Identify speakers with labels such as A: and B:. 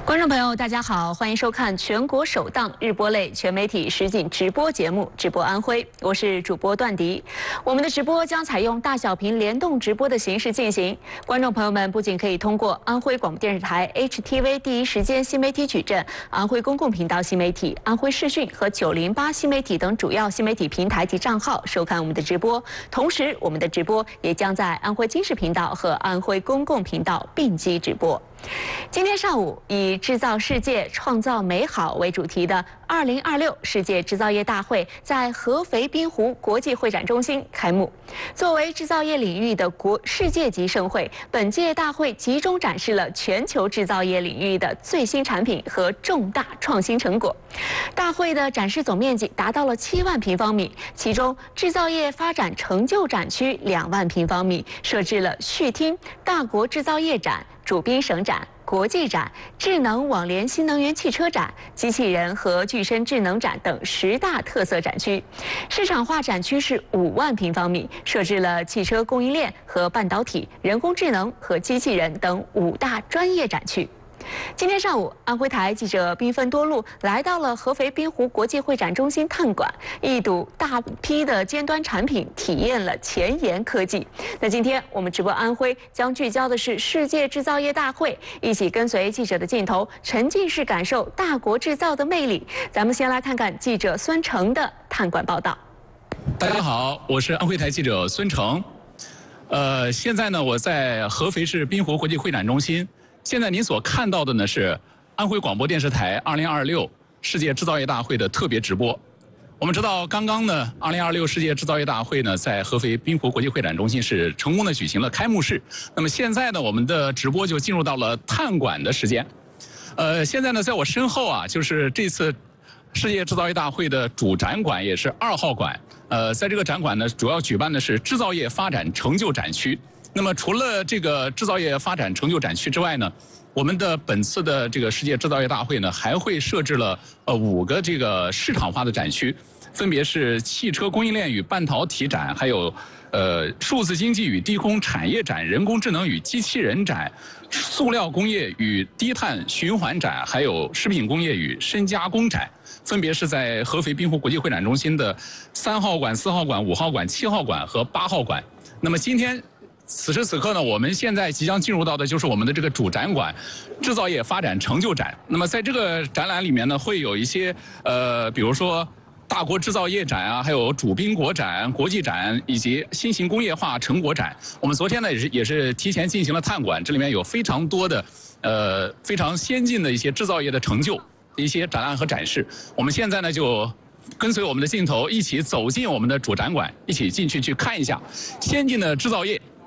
A: 观众朋友，大家好，欢迎收看全国首档日播类全媒体实景直播节目《直播安徽》，我是主播段迪。我们的直播将采用大小屏联动直播的形式进行，观众朋友们不仅可以通过安徽广播电视台 HTV 第一时间新媒体矩阵、安徽公共频道新媒体、安徽视讯和908新媒体等主要新媒体平台及账号收看我们的直播。同时，我们的直播也将在安徽经视频道和安徽公共频道并机直播。今天上午以制造世界、创造美好为主题的2026世界制造业大会在合肥滨湖国际会展中心开幕。作为制造业领域的世界级盛会，本届大会集中展示了全球制造业领域的最新产品和重大创新成果。大会的展示总面积达到了7万平方米，其中制造业发展成就展区2万平方米，设置了序厅、大国制造业展、主宾省展、国际展、智能网联新能源汽车展、机器人和具身智能展等10大特色展区。市场化展区是5万平方米，设置了汽车供应链和半导体、人工智能和机器人等5大专业展区。今天上午，安徽台记者兵分多路来到了合肥滨湖国际会展中心探馆，一睹大批的尖端产品，体验了前沿科技。那今天我们直播安徽将聚焦的是世界制造业大会，一起跟随记者的镜头，沉浸式感受大国制造的魅力。咱们先来看看记者孙成的探馆报道。
B: 大家好，我是安徽台记者孙成。现在呢，我在合肥市滨湖国际会展中心。现在您所看到的呢是安徽广播电视台2026世界制造业大会的特别直播。我们知道，刚刚呢，2026世界制造业大会呢在合肥滨湖国际会展中心是成功的举行了开幕式。那么现在呢，我们的直播就进入到了探馆的时间。现在呢，在我身后啊，就是这次世界制造业大会的主展馆，也是2号馆。在这个展馆呢，主要举办的是制造业发展成就展区。那么除了这个制造业发展成就展区之外呢，我们的本次的这个世界制造业大会呢，还会设置了5个这个市场化的展区，分别是汽车供应链与半导体展，还有数字经济与低空产业展、人工智能与机器人展、塑料工业与低碳循环展，还有食品工业与深加工展，分别是在合肥滨湖国际会展中心的3号馆、4号馆、5号馆、7号馆和8号馆。那么今天此时此刻呢，我们现在即将进入到的就是我们的这个主展馆——制造业发展成就展。那么在这个展览里面呢，会有一些比如说大国制造业展啊，还有主宾国展、国际展以及新型工业化成果展。我们昨天呢也是提前进行了探馆，这里面有非常多的非常先进的一些制造业的成就一些展览和展示。我们现在呢就跟随我们的镜头一起走进我们的主展馆，一起进去看一下先进的制造业